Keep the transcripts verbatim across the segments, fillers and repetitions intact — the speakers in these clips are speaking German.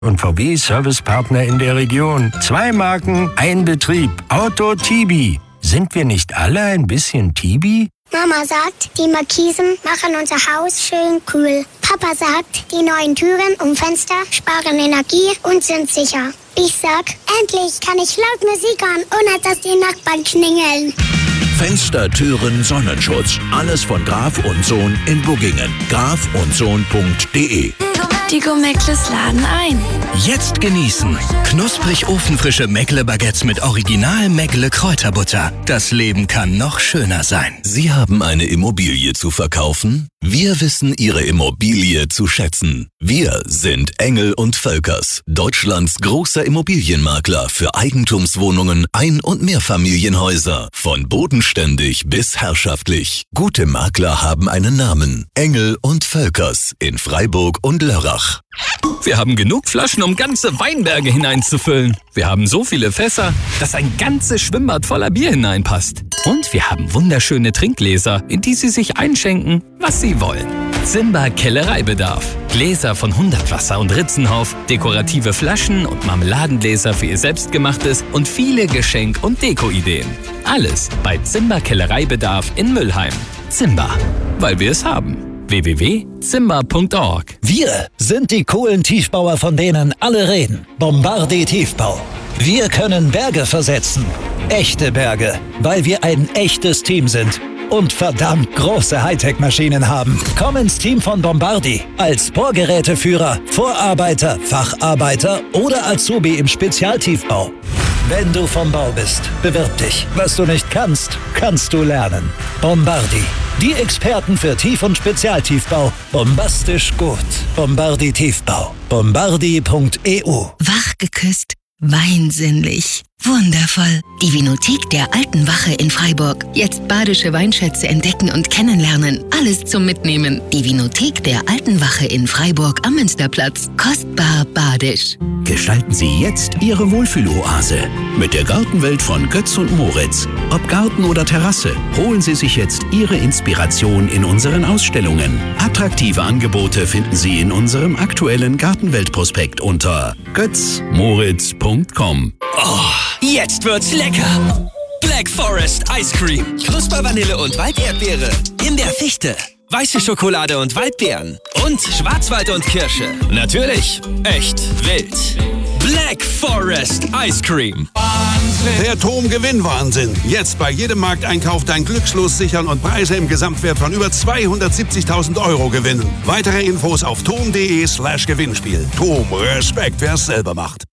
und V W-Servicepartner in der Region. Zwei Marken, ein Betrieb. Auto Tibi. Sind wir nicht alle ein bisschen Tibi? Mama sagt, die Markisen machen unser Haus schön kühl. Papa sagt, die neuen Türen und Fenster sparen Energie und sind sicher. Ich sag, endlich kann ich laut Musik hören, ohne dass die Nachbarn klingeln. Fenster, Türen, Sonnenschutz. Alles von Graf und Sohn in Buggingen. graf und sohn punkt de. Die Meckles laden ein. Jetzt genießen. Knusprig ofenfrische Meckle-Baguettes mit Original Meckle-Kräuterbutter. Das Leben kann noch schöner sein. Sie haben eine Immobilie zu verkaufen? Wir wissen Ihre Immobilie zu schätzen. Wir sind Engel und Völkers, Deutschlands großer Immobilienmakler für Eigentumswohnungen, Ein- und Mehrfamilienhäuser. Von bodenständig bis herrschaftlich. Gute Makler haben einen Namen. Engel und Völkers in Freiburg und Lörrach. Wir haben genug Flaschen, um ganze Weinberge hineinzufüllen. Wir haben so viele Fässer, dass ein ganzes Schwimmbad voller Bier hineinpasst. Und wir haben wunderschöne Trinkgläser, in die Sie sich einschenken, was Sie wollen. Zimba Kellereibedarf. Gläser von Hundertwasser und Ritzenhof, dekorative Flaschen und Marmeladengläser für Ihr Selbstgemachtes und viele Geschenk- und Deko-Ideen. Alles bei Zimba Kellereibedarf in Müllheim. Zimba, weil wir es haben. w w w punkt zimba punkt org. Wir sind die coolen Tiefbauer, von denen alle reden. Bombardi Tiefbau. Wir können Berge versetzen. Echte Berge, weil wir ein echtes Team sind. Und verdammt große Hightech-Maschinen haben. Komm ins Team von Bombardi. Als Bohrgeräteführer, Vorarbeiter, Facharbeiter oder Azubi im Spezialtiefbau. Wenn du vom Bau bist, bewirb dich. Was du nicht kannst, kannst du lernen. Bombardi. Die Experten für Tief- und Spezialtiefbau. Bombastisch gut. Bombardi Tiefbau. Bombardi punkt e u. Wach geküsst. Weinsinnlich. Wundervoll. Die Vinothek der Alten Wache in Freiburg. Jetzt badische Weinschätze entdecken und kennenlernen. Alles zum Mitnehmen. Die Vinothek der Alten Wache in Freiburg am Münsterplatz. Kostbar badisch. Gestalten Sie jetzt Ihre Wohlfühloase mit der Gartenwelt von Götz und Moritz. Ob Garten oder Terrasse, holen Sie sich jetzt Ihre Inspiration in unseren Ausstellungen. Attraktive Angebote finden Sie in unserem aktuellen Gartenweltprospekt unter götz moritz punkt com. Oh, jetzt wird's lecker! Black Forest Ice Cream. Knusper Vanille und Walderdbeere. In der Fichte. Weiße Schokolade und Waldbeeren. Und Schwarzwald und Kirsche. Natürlich echt wild. Black Forest Ice Cream. Wahnsinn. Der Tom-Gewinn-Wahnsinn. Jetzt bei jedem Markteinkauf dein Glückslos sichern und Preise im Gesamtwert von über zweihundertsiebzigtausend Euro gewinnen. Weitere Infos auf tom punkt de slash Gewinnspiel. Tom, Respekt, wer es selber macht.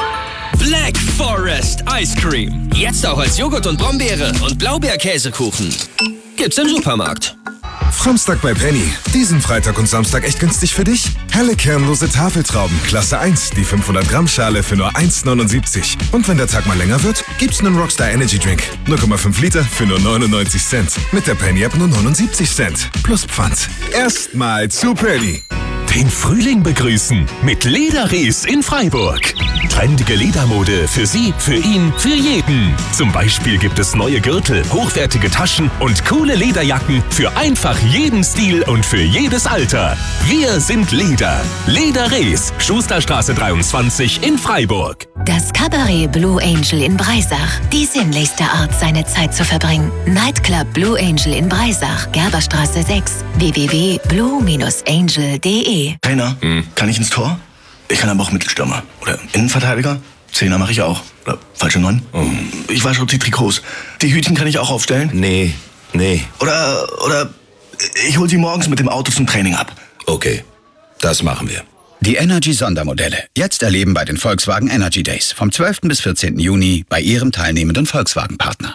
Black Forest Ice Cream. Jetzt auch als Joghurt und Brombeere und Blaubeerkäsekuchen. Gibt's im Supermarkt. Framstag bei Penny. Diesen Freitag und Samstag echt günstig für dich? Helle kernlose Tafeltrauben, Klasse eins, die fünfhundert Gramm Schale für nur eins neunundsiebzig. Und wenn der Tag mal länger wird, gibt's einen Rockstar Energy Drink. null Komma fünf Liter für nur neunundneunzig Cent. Mit der Penny App nur neunundsiebzig Cent. Plus Pfand. Erstmal zu Penny. Den Frühling begrüßen mit Lederres in Freiburg. Trendige Ledermode für Sie, für ihn, für jeden. Zum Beispiel gibt es neue Gürtel, hochwertige Taschen und coole Lederjacken für einfach jeden Stil und für jedes Alter. Wir sind Leder. Lederres, Schusterstraße dreiundzwanzig in Freiburg. Das Cabaret Blue Angel in Breisach. Die sinnlichste Art, seine Zeit zu verbringen. Nightclub Blue Angel in Breisach, Gerberstraße sechs. w w w punkt blue angel punkt de. Trainer, hm. kann ich ins Tor? Ich kann aber auch Mittelstürmer. Oder Innenverteidiger. Zehner mache ich auch. Oder falsche Neun. Oh. Ich wasche auch die Trikots. Die Hütchen kann ich auch aufstellen. Nee, nee. Oder, oder ich hol sie morgens mit dem Auto zum Training ab. Okay, das machen wir. Die Energy-Sondermodelle. Jetzt erleben bei den Volkswagen Energy Days. Vom zwölften bis vierzehnten Juni bei Ihrem teilnehmenden Volkswagen-Partner.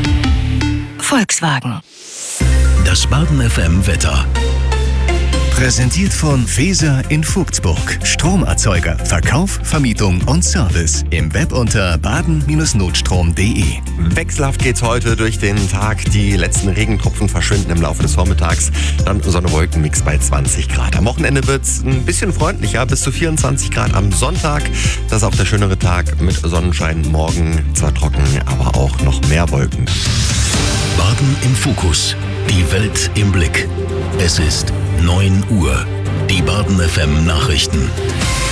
Volkswagen. Das Baden F M Wetter. Präsentiert von Feser in Vogtsburg. Stromerzeuger, Verkauf, Vermietung und Service. Im Web unter baden Bindestrich notstrom punkt de. Wechselhaft geht's heute durch den Tag. Die letzten Regentropfen verschwinden im Laufe des Vormittags. Dann Sonne-Wolken-Mix bei zwanzig Grad. Am Wochenende wird's ein bisschen freundlicher, bis zu vierundzwanzig Grad am Sonntag. Das ist auch der schönere Tag mit Sonnenschein. Morgen zwar trocken, aber auch noch mehr Wolken. Baden im Fokus. Die Welt im Blick. Es ist neun Uhr. Die Baden F M Nachrichten.